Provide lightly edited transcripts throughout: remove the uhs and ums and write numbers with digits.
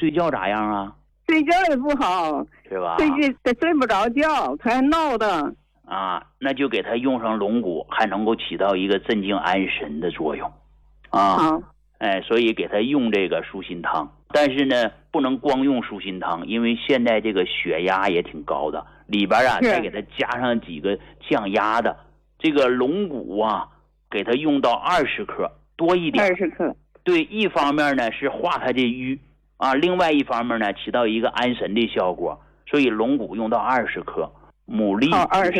睡觉咋样啊？ 睡觉也不好， 是吧？ 睡不着觉，他还闹腾。 啊，那就给他用上龙骨，还能够起到一个镇静安神的作用。啊，所以给他用这个舒心汤。但是呢，不能光用舒心汤，因为现在这个血压也挺高的，里边啊再给他加上几个降压的。这个龙骨啊，给他用到20克多一点。 20克。 对，一方面呢是化他这瘀啊，另外一方面呢起到一个安神的效果。所以龙骨用到20克，牡蛎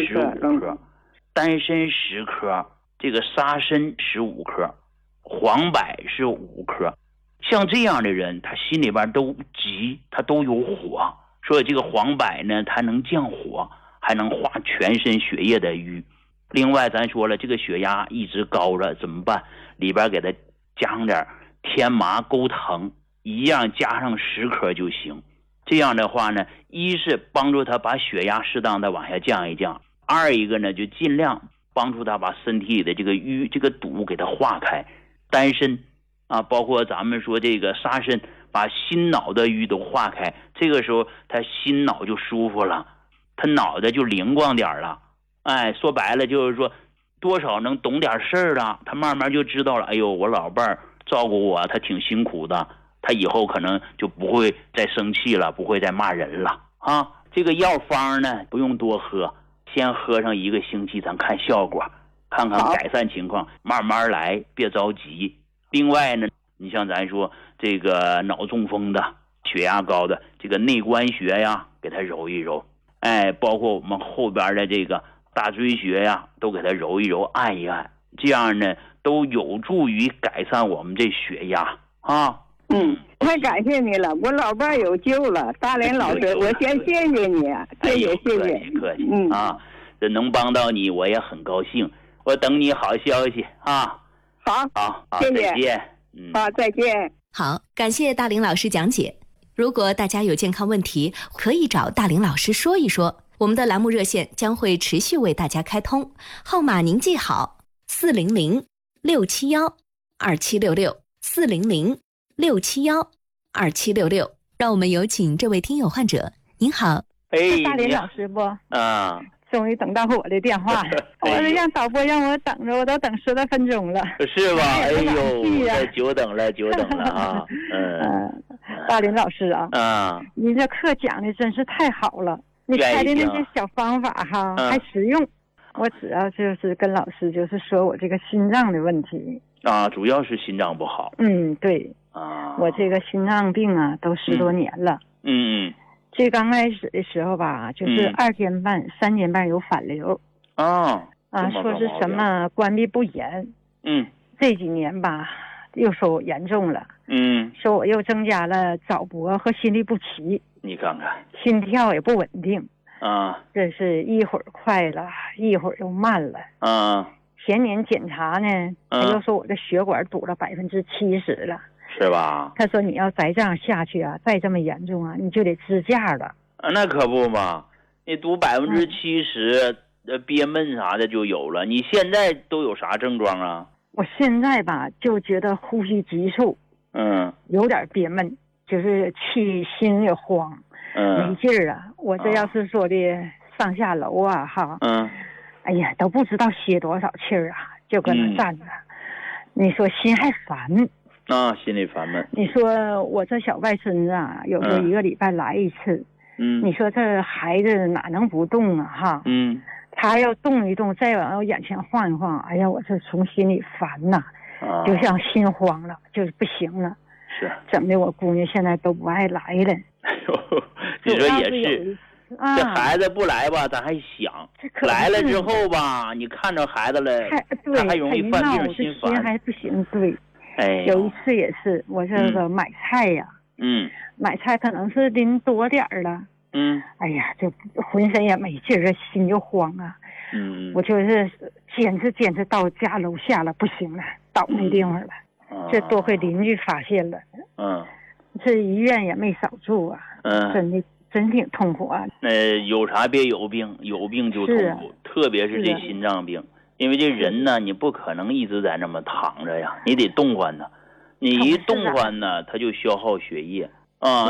15克，丹参10克，这个沙参15克，黄柏是5克。像这样的人，他心里边都急，他都有火，所以这个黄柏呢，它能降火，还能化全身血液的瘀。另外咱说了，这个血压一直高着怎么办？里边给他加上点天麻钩藤，一样加上10克就行。这样的话呢，一是帮助他把血压适当的往下降一降，二一个呢就尽量帮助他把身体里的这个瘀这个堵给他化开。丹参啊，包括咱们说这个沙参，把心脑的瘀都化开，这个时候他心脑就舒服了，他脑袋就灵光点了。说白了就是说多少能懂点事儿了，他慢慢就知道了，哎呦，我老伴儿照顾我，他挺辛苦的，他以后可能就不会再生气了，不会再骂人了啊。这个药方呢不用多喝，先喝上1个星期，咱看效果，看看改善情况，慢慢来，别着急。另外呢，你像咱说这个脑中风的、血压高的，这个内关穴呀，给他揉一揉，包括我们后边的这个大椎穴呀，都给他揉一揉、按一按，这样呢都有助于改善我们这血压啊。 太感谢你了，我老伴有救了，大连老师，我先谢谢你，谢谢。 客气啊，这能帮到你我也很高兴，我等你好消息啊。好， 谢谢， 再见。 好，再见。 好，感谢大林老师讲解。如果大家有健康问题，可以找大林老师说一说，我们的栏目热线将会持续为大家开通，号码您记好：400-671-2766，400-671-2766。让我们有请这位听友患者。您好， 大林老师不？终于等到我的电话，我让导播让我等着，我都等10来分钟了， 是吧？哎呦，久等了啊！ 大林老师啊，您这课讲的真是太好了，你开的那些小方法哈，还实用。我主要就是跟老师就是说我这个心脏的问题啊，主要是心脏不好。 对啊，我这个心脏病啊都10多年了。最刚开始的时候吧，就是2天半、3天半有反流说是什么关闭不严。这几年吧，又说我严重了。说我又增加了早搏和心律不齐。你看看，心跳也不稳定这是一会儿快了，一会儿又慢了。前年检查呢，他又说我的血管堵了70%了。是吧？他说你要再这样下去啊，再这么严重啊，你就得支架了。 那可不嘛，你堵70%，憋闷啥的就有了。你现在都有啥症状啊？ 我现在吧就觉得呼吸急促，有点憋闷，就是心也慌，没劲儿啊。我这要是说的上下楼啊哈，哎呀都不知道歇多少气儿啊，就搁那站着。你说心还烦。 心里烦闷。 你说我这小外孙子啊，有时候1个礼拜来一次。你说这孩子哪能不动啊哈？他要动一动，再往我眼前晃一晃，哎呀，我这从心里烦呐，就像心慌了，就是不行了。是，整的我姑娘现在都不爱来了。 你说也是，这孩子不来吧，咱还想；来了之后吧，你看着孩子了，他还容易犯病，心烦， 还不行。对。有一次也是，我这个买菜呀，买菜可能是拎多点儿了，哎呀，就浑身也没劲儿，心就慌啊，我就是坚持到家楼下了，不行了，倒那地方了，这多亏邻居发现了，这医院也没少住啊，真挺痛苦啊。 有啥别有病，有病就痛苦，特别是这心脏病。因为这人呢，你不可能一直在那么躺着呀，你得动换他，你一动换呢，他就消耗血液